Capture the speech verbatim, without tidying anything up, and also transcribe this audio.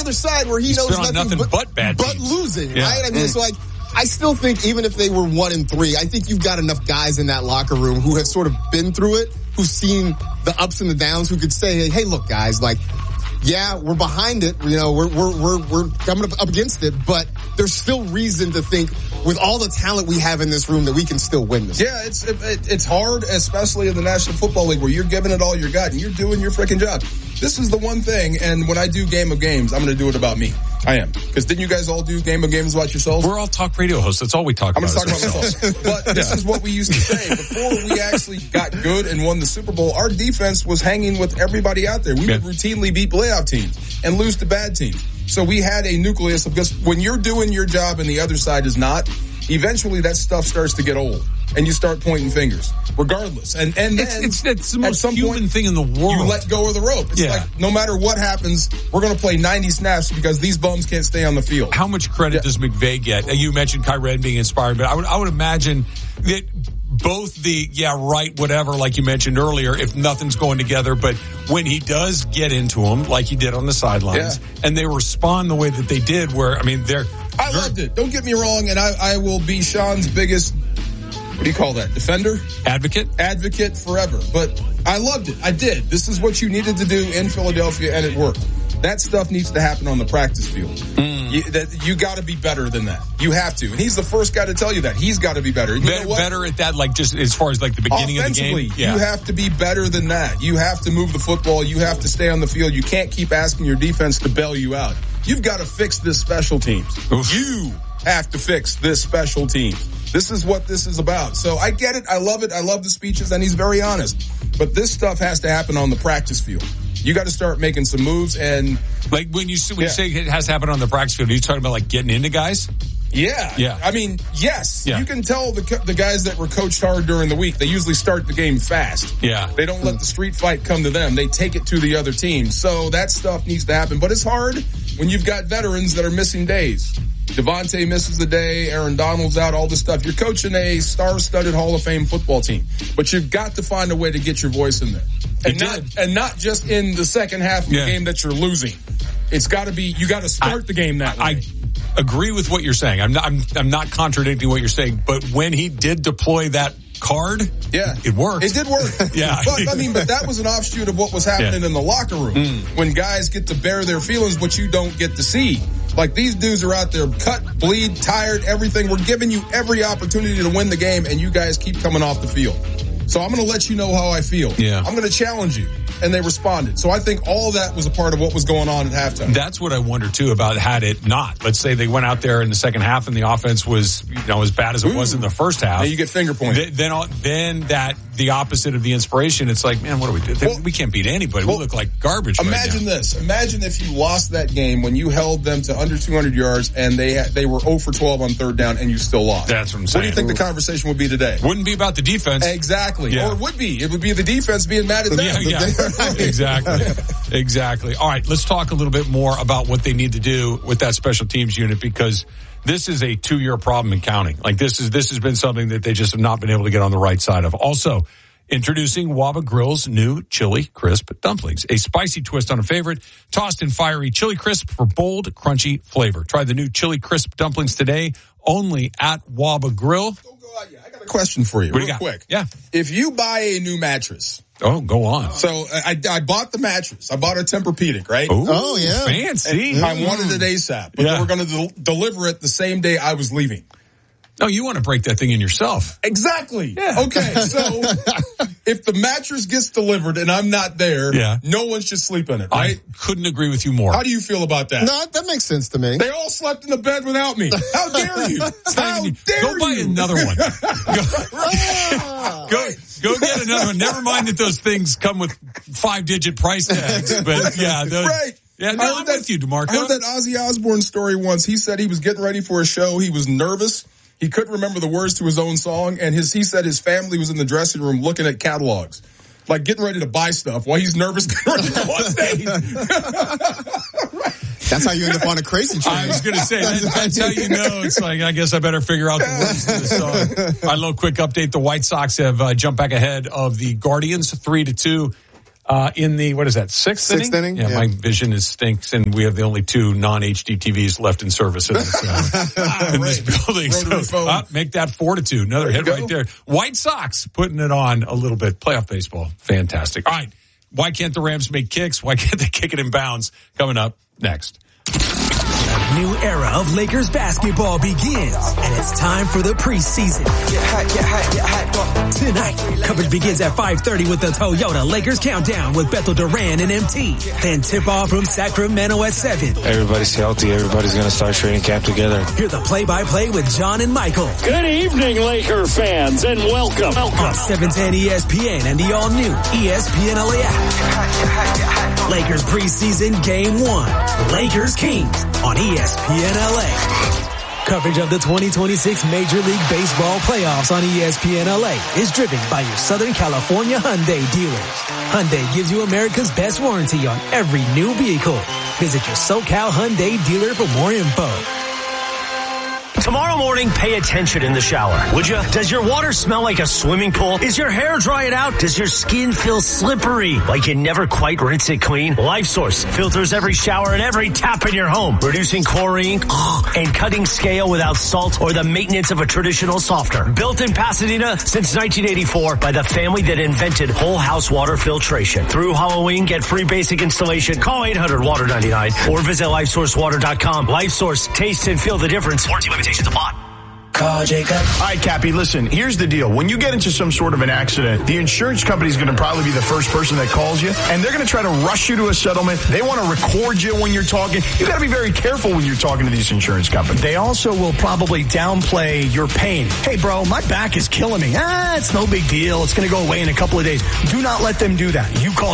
other side where he He's knows been on nothing, nothing but, but bad but teams. losing, Yeah. right? I mean, mm. it's like, I still think even if they were one and three, I think you've got enough guys in that locker room who have sort of been through it, who've seen the ups and the downs, who could say, hey, look, guys, like, yeah, we're behind it. You know, we're, we're, we're, we're coming up against it, but there's still reason to think with all the talent we have in this room that we can still win this. Yeah, it's, it, it's hard, especially in the National Football League where you're giving it all you got and you're doing your freaking job. This is the one thing, and when I do Game of Games, I'm going to do it about me. I am. Because didn't you guys all do Game of Games about yourselves? We're all talk radio hosts. That's all we talk I'm about. I'm going to talk about myself. But this yeah. is what we used to say. Before we actually got good and won the Super Bowl, our defense was hanging with everybody out there. We yeah. would routinely beat playoff teams and lose to bad teams. So we had a nucleus of, because when you're doing your job and the other side is not, eventually that stuff starts to get old. And you start pointing fingers, regardless. And and then it's, it's, it's the most some human point, thing in the world. You let go of the rope. It's yeah. like no matter what happens, we're going to play ninety snaps because these bums can't stay on the field. How much credit yeah. does McVay get? You mentioned Kyren being inspired, but I would I would imagine that both the yeah right whatever like you mentioned earlier, if nothing's going together, but when he does get into them like he did on the sidelines, yeah. and they respond the way that they did, where I mean they're. I they're, loved it. Don't get me wrong, and I, I will be Sean's biggest. What do you call that? Defender? Advocate? Advocate forever. But I loved it. I did. This is what you needed to do in Philadelphia, and it worked. That stuff needs to happen on the practice field. Mm. You, that, you got to be better than that. You have to. And he's the first guy to tell you that. He's got to be better. You better, know what? better at that, like just as far as like the beginning of the game? Yeah. You have to be better than that. You have to move the football. You have to stay on the field. You can't keep asking your defense to bail you out. You've got to fix this special teams. Oof. You have to fix this special teams. This is what this is about. So I get it. I love it. I love the speeches, and he's very honest. But this stuff has to happen on the practice field. You got to start making some moves. And like when you, when yeah. you say it has to happen on the practice field, are you talking about like getting into guys? Yeah. Yeah. I mean, yes. Yeah. You can tell the the guys that were coached hard during the week, they usually start the game fast. Yeah. They don't let the street fight come to them. They take it to the other team. So that stuff needs to happen. But it's hard when you've got veterans that are missing days. Devontae misses the day, Aaron Donald's out, all this stuff. You're coaching a star-studded Hall of Fame football team, but you've got to find a way to get your voice in there. And not, and not just in the second half of yeah. the game that you're losing. It's got to be, you got to start I, the game that way. I agree with what you're saying. I'm not, I'm, I'm not contradicting what you're saying, but when he did deploy that card, yeah, it worked. It did work. yeah. But, I mean, but that was an offshoot of what was happening yeah. in the locker room. Mm. When guys get to bear their feelings, but you don't get to see. Like, these dudes are out there cut, bleed, tired, everything. We're giving you every opportunity to win the game, and you guys keep coming off the field. So I'm going to let you know how I feel. Yeah. I'm going to challenge you. And they responded. So I think all of that was a part of what was going on at halftime. That's what I wonder, too, about had it not. Let's say they went out there in the second half and the offense was, you know, as bad as it Ooh. was in the first half. Then you get finger pointed. Then, then, then that, the opposite of the inspiration, it's like, man, what do we do? Well, we can't beat anybody. Well, we look like garbage Imagine right now. this. Imagine if you lost that game when you held them to under two hundred yards and they had, they were zero for twelve on third down and you still lost. That's what I'm saying. What do you think Ooh. the conversation would be today? Wouldn't be about the defense. Exactly. Yeah. Or it would be. It would be the defense being mad at them. Yeah, yeah. Exactly. Exactly. All right, let's talk a little bit more about what they need to do with that special teams unit, because this is a two-year problem in counting. Like, this is this has been something that they just have not been able to get on the right side of. Also, introducing Waba Grill's new Chili Crisp Dumplings, a spicy twist on a favorite, tossed in fiery chili crisp for bold, crunchy flavor. Try the new Chili Crisp Dumplings today, only at Waba Grill. Don't go out yet. I got a question for you, what real you quick. Yeah. If you buy a new mattress. Oh, go on. So I, I bought the mattress. I bought a Tempur-Pedic, right? Ooh, oh, yeah. Fancy. And I wanted it ASAP, but yeah. they were going to del- deliver it the same day I was leaving. No, you want to break that thing in yourself. Exactly. Yeah. Okay, so if the mattress gets delivered and I'm not there, yeah. no one should sleep in it, right? I couldn't agree with you more. How do you feel about that? No, that makes sense to me. They all slept in the bed without me. How dare you? How even, dare go you? Go buy another one. Go, go, go get another one. Never mind that those things come with five-digit price tags, but yeah. Those, right. Yeah, no, I'm that, with you, DeMarco. I heard that Ozzy Osbourne story once. He said he was getting ready for a show. He was nervous. He couldn't remember the words to his own song, and his he said his family was in the dressing room looking at catalogs, like getting ready to buy stuff while he's nervous getting ready to go on stage. Right. That's how you end up on a crazy train. I was going to say, that, that's how you know. It's like, I guess I better figure out the words to the song. All right, a little quick update. The White Sox have uh, jumped back ahead of the Guardians, three to two. Uh, in the, what is that, sixth, Sixth inning? inning? Yeah, Yeah. my vision is stinks, and we have the only two non-H D T Vs left in service in this, uh, in this building. Rotary So, phone. uh, make that four to two. Another There hit you right go. there. White Sox putting it on a little bit. Playoff baseball. Fantastic. All right. Why can't the Rams make kicks? Why can't they kick it in bounds? Coming up next. A new era of Lakers basketball begins, and it's time for the preseason. Get hot, get hot, get hot. Tonight, coverage begins at five thirty with the Toyota Lakers Countdown with Bethel Duran and M T. Then tip-off from Sacramento at seven. Everybody's healthy. Everybody's going to start training camp together. Hear the play-by-play with John and Michael. Good evening, Laker fans, and welcome. On seven ten E S P N and the all-new E S P N L A app. Lakers preseason game one. Lakers Kings on E S P N L A. Coverage of the twenty twenty-six Major League Baseball playoffs on E S P N L A is driven by your Southern California Hyundai dealers. Hyundai gives you America's best warranty on every new vehicle. Visit your SoCal Hyundai dealer for more info. Tomorrow morning, pay attention in the shower, would you? Does your water smell like a swimming pool? Is your hair drying out? Does your skin feel slippery, like you never quite rinse it clean? LifeSource filters every shower and every tap in your home, reducing chlorine and cutting scale without salt or the maintenance of a traditional softener. Built in Pasadena since nineteen eighty-four by the family that invented whole house water filtration. Through Halloween, get free basic installation. Call eight hundred water ninety-nine or visit life source water dot com. LifeSource, taste and feel the difference. Warranty limitations apply. Call Jacob. All right, Cappy, listen, here's the deal. When you get into some sort of an accident, the insurance company is going to probably be the first person that calls you, and they're going to try to rush you to a settlement. They want to record you when you're talking. You got to be very careful when you're talking to these insurance companies. They also will probably downplay your pain. Hey, bro, my back is killing me. Ah, it's no big deal. It's going to go away in a couple of days. Do not let them do that. You call